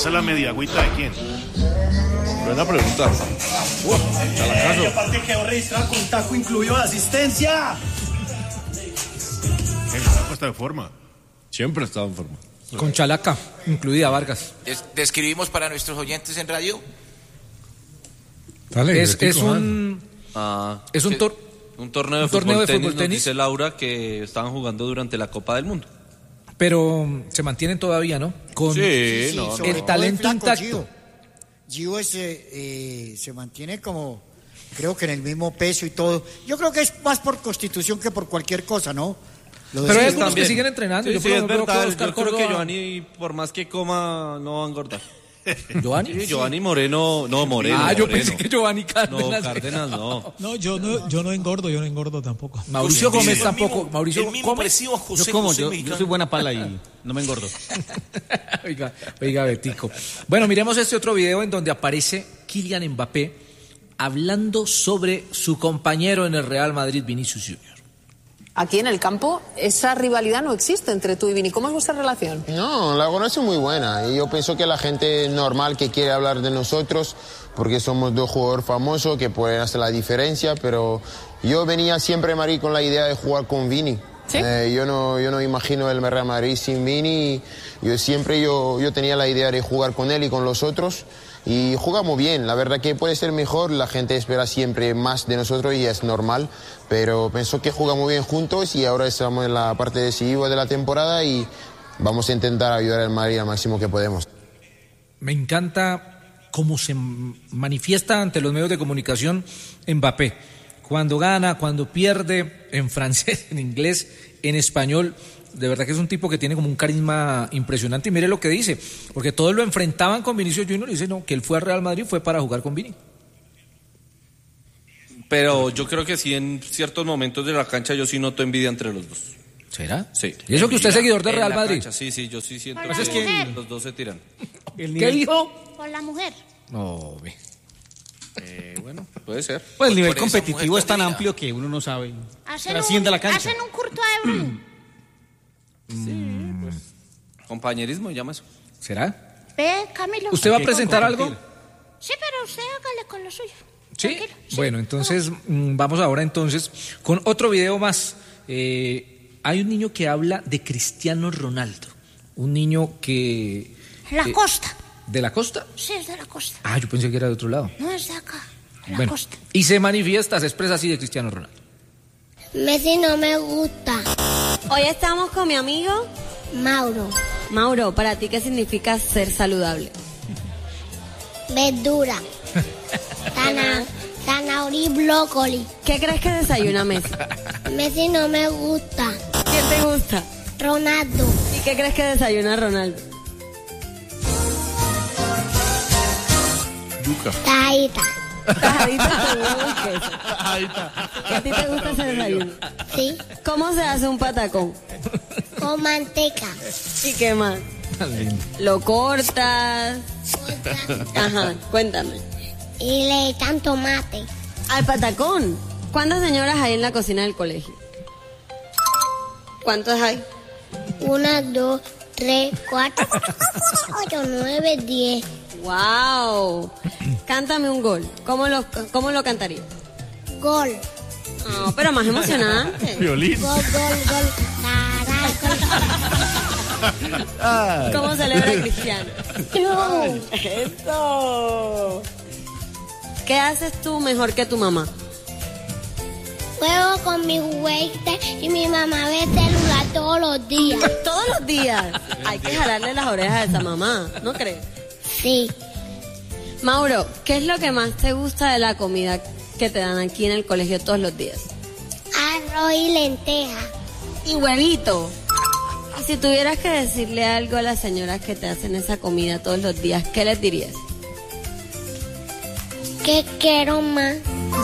¿Esa es la media agüita de quién? Buena pregunta. Y aparte quedó registrado con taco incluido de asistencia. El taco está de forma. Siempre estaba en forma. Con chalaca, incluida Vargas. ¿Describimos para nuestros oyentes en radio? Dale, Es un torneo de fútbol tenis, nos dice Laura que estaban jugando durante la Copa del Mundo. Pero se mantienen todavía, ¿no? Con el talento intacto. Gio se mantiene como, creo que en el mismo peso y todo. Yo creo que es más por constitución que por cualquier cosa, ¿no? Pero hay algunos que siguen entrenando. Sí, es verdad. Yo creo que Giovanni, por más que coma, no va a engordar. ¿Giovanni? Sí, Giovanni Moreno. No, Moreno. Yo Moreno. pensé que Giovanni Cárdenas. No, Cárdenas no. No, yo no engordo tampoco. Mauricio Gómez tampoco. Mauricio Gómez. Yo soy buena pala y no me engordo. Oiga, Betico. Bueno, miremos este otro video en donde aparece Kylian Mbappé hablando sobre su compañero en el Real Madrid, Vinicius Junior. Aquí en el campo, esa rivalidad no existe entre tú y Vini. ¿Cómo es vuestra relación? No, la conoce muy buena. Y yo pienso que la gente normal que quiere hablar de nosotros, porque somos dos jugadores famosos que pueden hacer la diferencia, pero yo venía siempre, Mari, con la idea de jugar con Vini. ¿Sí? Yo no imagino el Real Madrid sin Vini. Yo tenía la idea de jugar con él y con los otros. Y jugamos bien, la verdad que puede ser mejor, la gente espera siempre más de nosotros y es normal, pero pienso que jugamos bien juntos y ahora estamos en la parte decisiva de la temporada y vamos a intentar ayudar al Madrid al máximo que podemos. Me encanta cómo se manifiesta ante los medios de comunicación Mbappé, cuando gana, cuando pierde, en francés, en inglés, en español. De verdad que es un tipo que tiene como un carisma impresionante y mire lo que dice, porque todos lo enfrentaban con Vinicius Junior y dice no, que él fue al Real Madrid fue para jugar con Vini. Pero yo creo que sí, en ciertos momentos de la cancha yo sí noto envidia entre los dos. ¿Será? Sí. ¿Y eso que usted es seguidor de Real Madrid? Cancha, sí, yo sí siento que los dos se tiran. ¿Qué dijo? Por la mujer. No, ve. Bueno, puede ser. Pues el nivel competitivo es tan amplio que uno no sabe. Trasciende la cancha. Hacen un curto de Bruno. Sí, pues. Compañerismo, llama eso. ¿Será? Ve, Camilo. ¿Usted va a presentar algo? Sí, pero usted hágale con lo suyo. ¿Sí? Bueno, entonces vamos ahora entonces con otro video más. Hay un niño que habla de Cristiano Ronaldo. Un niño que... La costa. ¿De la costa? Sí, es de la costa. Yo pensé que era de otro lado. No, es de acá, de la costa. Y se manifiesta, se expresa así de Cristiano Ronaldo. Messi no me gusta. Hoy estamos con mi amigo Mauro. Mauro, ¿para ti qué significa ser saludable? Verdura. Zanahoria y brócoli. ¿Qué crees que desayuna Messi? Messi no me gusta. ¿Quién te gusta? Ronaldo. ¿Y qué crees que desayuna Ronaldo? Yuca. Tajita. Tajadita con huevo y queso. ¿A ti te gusta ese desayuno? Sí. ¿Cómo se hace un patacón? Con manteca. ¿Y qué más? ¿Lo cortas? Ajá, cuéntame. Y le echan tomate. ¿Al patacón? ¿Cuántas señoras hay en la cocina del colegio? ¿Cuántas hay? 1, 2, 3, 4, 8, 9, 10. ¡Wow! Cántame un gol. ¿Cómo lo cantaría? Gol. No, pero más emocionante. Violín. Gol, gol, gol. ¿Cómo celebra Cristiano? ¡Eso! ¿Qué haces tú mejor que tu mamá? Juego con mi juguete y mi mamá ve celular todos los días. ¿Todos los días? Hay que jalarle las orejas a esa mamá, ¿no crees? Sí. Mauro, ¿qué es lo que más te gusta de la comida que te dan aquí en el colegio todos los días? Arroz y lenteja. Y huevito. Y si tuvieras que decirle algo a las señoras que te hacen esa comida todos los días, ¿qué les dirías? ¿Qué quiero más?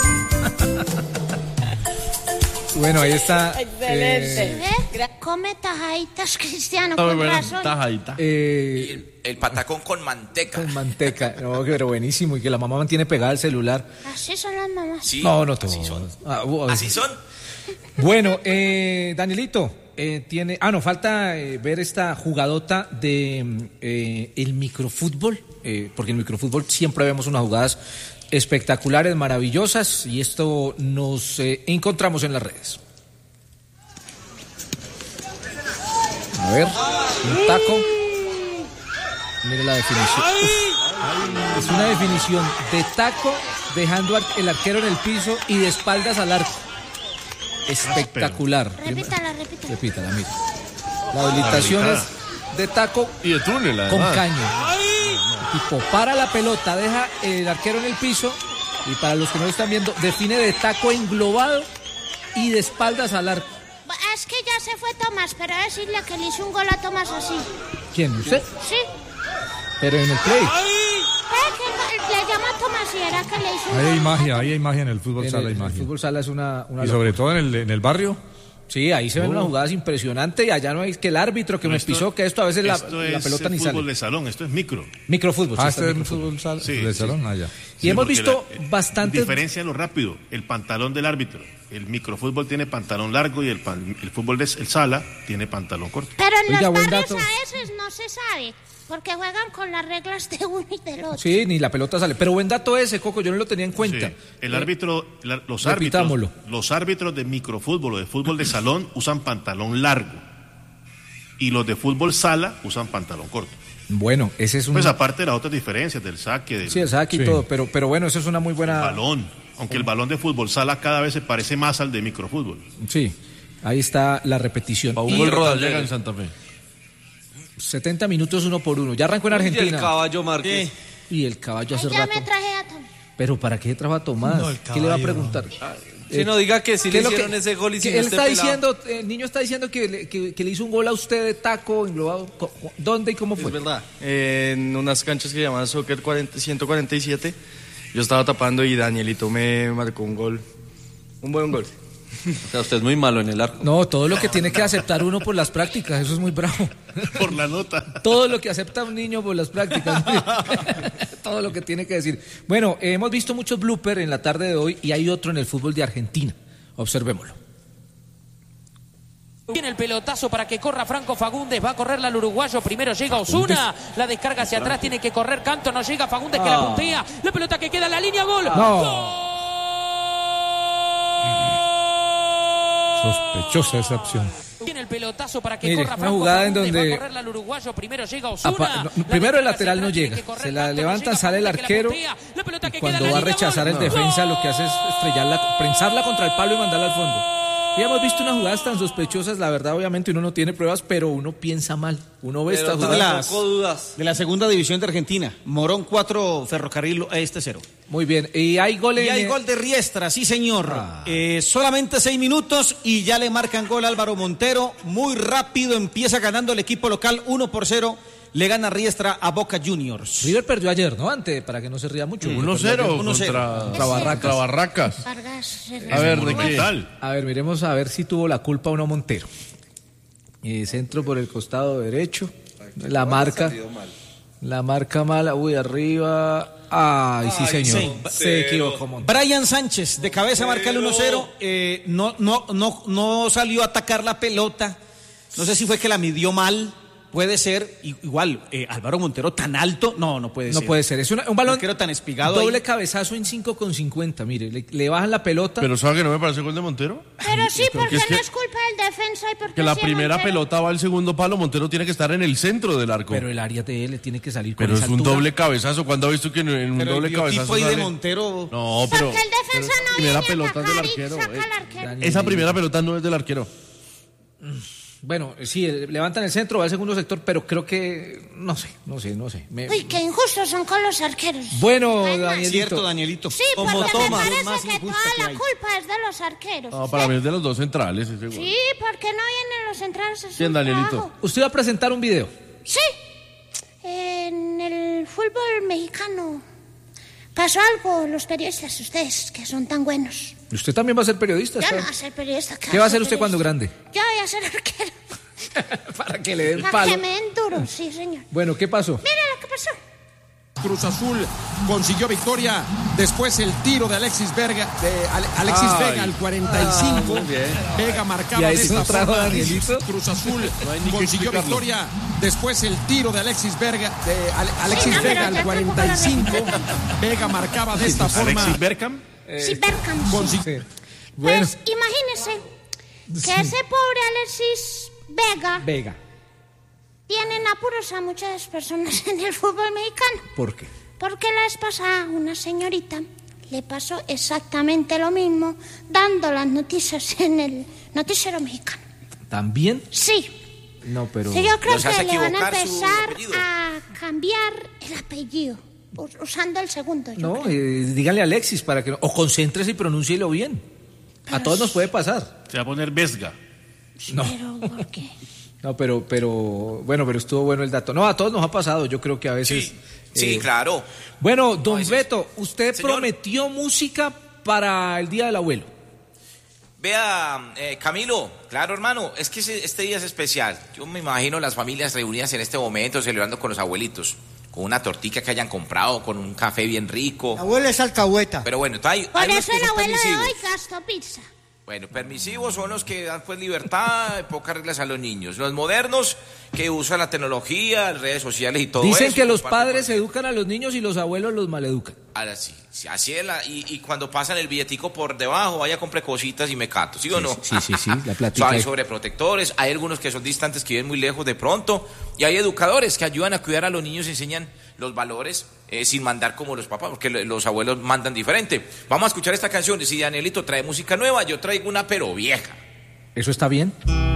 Bueno, ahí está. Excelente. Come tajaditas, Cristiano, con razón. Tajadita. El patacón con manteca. Con manteca. No, pero buenísimo. Y que la mamá mantiene pegada el celular. Así son las mamás. Sí, No todos. así son. Así son. Bueno, Danielito, falta ver esta jugadota de el microfútbol, porque en el microfútbol siempre vemos unas jugadas espectaculares, maravillosas, y esto nos encontramos en las redes. A ver, un taco. Mire la definición. Es una definición de taco, dejando el arquero en el piso y de espaldas al arco. Espectacular. Repítala, mire. La habilitación es de taco y de túnel, con caño. Tipo, para la pelota, deja el arquero en el piso, y para los que no lo están viendo, define de taco englobado y de espaldas al arco. Es que ya se fue Tomás, pero decirle que le hizo un gol a Tomás así. ¿Quién? ¿Usted? Sí. Pero en el play. Le llama Tomás y era que le hizo un gol. Ahí hay magia en el fútbol sala, hay magia. El fútbol sala es una y sobre todo en el barrio. Sí, ahí se ven unas jugadas impresionantes, y allá no es que el árbitro que me pisó, que esto a veces la pelota ni sale. Esto es fútbol de salón, esto es microfútbol. Este es fútbol de salón allá. Y hemos visto bastantes... Diferencia lo rápido, el pantalón del árbitro. El microfútbol tiene pantalón largo y el fútbol de sala tiene pantalón corto. Pero en los barrios a veces no se sabe, porque juegan con las reglas de uno y del otro. Sí, ni la pelota sale. Pero buen dato ese, Coco, yo no lo tenía en cuenta. Sí. El árbitro, los árbitros de microfútbol o de fútbol de salón usan pantalón largo, y los de fútbol sala usan pantalón corto. Bueno, ese es un... Pues aparte de las otras diferencias del saque. Sí, el saque y todo, pero bueno, eso es una muy buena... El balón, aunque el balón de fútbol sala cada vez se parece más al de microfútbol. Sí, ahí está la repetición. Hugo el Rodal llega en Santa Fe. 70 minutos 1-1. Ya arrancó en Argentina. Y el caballo Márquez. Y el caballo hace ya rato. me traje a Tomás. ¿Pero para qué trajo a Tomás? No, ¿Qué le va a preguntar? Si no diga que sí le hicieron ese gol y si él está diciendo, el niño está diciendo que le hizo un gol a usted de taco englobado. ¿Dónde y cómo fue? Es verdad. En unas canchas que se llaman Soccer 147, yo estaba tapando y Danielito me marcó un gol. Un buen gol. O sea, usted es muy malo en el arco. No, todo lo que tiene que aceptar uno por las prácticas, eso es muy bravo. Por la nota. Todo lo que acepta un niño por las prácticas. Todo lo que tiene que decir. Bueno, hemos visto muchos bloopers en la tarde de hoy, y hay otro en el fútbol de Argentina. Observémoslo. Tiene el pelotazo para que corra Franco Fagundes, va a correrla al uruguayo, primero llega Osuna, la descarga hacia atrás, tiene que correr Canto, no llega Fagundes que la puntea, la pelota que queda en la línea, gol. No. Sospechosa esa opción. Tiene el pelotazo para que Mire, corra una Franco jugada Fagundes, en donde va a correrla al uruguayo, primero llega Osuna. Primero el lateral no llega, se la levanta, sale el arquero, y cuando va a rechazar el defensa lo que hace es prensarla contra el palo y mandarla al fondo. Y hemos visto unas jugadas tan sospechosas, la verdad, obviamente uno no tiene pruebas, pero uno piensa mal. Uno ve estas jugadas. De la segunda división de Argentina. Morón 4, Ferrocarril 0. Muy bien, y hay gol gol de Riestra, sí señor. Solamente 6 minutos y ya le marcan gol a Álvaro Montero. Muy rápido empieza ganando el equipo local 1-0. Le gana Riestra a Boca Juniors. River perdió ayer, ¿no? Antes, para que no se ría mucho. 1-0 contra Barracas. A ver, ¿de qué tal? A ver, miremos a ver si tuvo la culpa o no Montero. Centro por el costado derecho. La marca mala. Uy, arriba. Ay, sí, señor. Se equivocó Montero. Brian Sánchez, de cabeza, marca el 1-0. No salió a atacar la pelota. No sé si fue que la midió mal. Puede ser, igual, Álvaro Montero tan alto, no puede ser. No puede ser, es un balón tan espigado. Doble ahí. Cabezazo en 5,50, mire, le bajan la pelota. Pero ¿sabe que no me parece gol de Montero? Pero sí, porque no es culpa del defensa y porque que la primera pelota va al segundo palo, Montero tiene que estar en el centro del arco. Pero el área de él tiene que salir con pero esa es un altura. Doble cabezazo, ¿cuándo ha visto que en un pero doble cabezazo sale? De Montero. No, pero porque el defensa no primera viene pelota a del atacar arquero. y saca al arquero. Esa primera pelota no es del arquero. Bueno, sí, levantan el centro, va al segundo sector, pero creo que... No sé. Uy, qué injustos son con los arqueros. Bueno, Danielito. Cierto, Danielito. Sí, porque me parece que toda la culpa es de los arqueros. No, para mí es de los dos centrales. Ese gol. Sí, porque no vienen los centrales. ¿Quién, Danielito? Usted va a presentar un video. Sí, en el fútbol mexicano pasó algo, los periodistas, ustedes, que son tan buenos. ¿Usted también va a ser periodista? Yo no voy a ser periodista. ¿Qué va a hacer usted cuando grande? Yo voy a ser arquero. Para que le den Para palo. que me den duro, sí, señor. Bueno, ¿qué pasó? Mira lo que pasó. Cruz Azul consiguió victoria. Después el tiro de Alexis Vega, Vega al 45. Vega marcaba de esta forma. Cruz Azul consiguió victoria. Después el tiro de Alexis Vega, Vega al 45. Vega marcaba de esta forma. ¿Alexis Bergkamp? Sí, Bergkamp. Bueno. Pues imagínense que ese pobre Alexis Vega tienen apuros a muchas personas en el fútbol mexicano. ¿Por qué? Porque la vez pasada una señorita le pasó exactamente lo mismo dando las noticias en el noticiero mexicano. ¿También? Sí. No, pero... Sí, yo creo que le van a empezar a cambiar el apellido, usando el segundo. No, díganle a Alexis para que... O concéntrese y pronúncielo bien. A todos nos puede pasar. Se va a poner Vesga. No. ¿Pero por qué? No, pero estuvo bueno el dato. No, a todos nos ha pasado, yo creo que a veces... Sí, claro. Bueno, don Beto, usted prometió música para el Día del Abuelo. Vea, Camilo, claro, hermano, es que este día es especial. Yo me imagino las familias reunidas en este momento celebrando con los abuelitos, con una tortica que hayan comprado, con un café bien rico. La abuela es alcahueta. Pero bueno, hay Por unos eso que el son abuelo de permisivos. hoy gastó pizza. Bueno, permisivos son los que dan pues libertad, pocas reglas a los niños. Los modernos que usan la tecnología, las redes sociales y todo eso. Dicen que los padres educan a los niños y los abuelos los maleducan. Ahora sí, así es y cuando pasan el billetico por debajo, vaya compre cositas y me cato, ¿sí o no? Sí, la plática. Hay sobreprotectores, hay algunos que son distantes, que viven muy lejos de pronto, y hay educadores que ayudan a cuidar a los niños, enseñan los valores sin mandar como los papás, porque los abuelos mandan diferente. Vamos a escuchar esta canción. Si Danielito trae música nueva, yo traigo una pero vieja. ¿Eso está bien?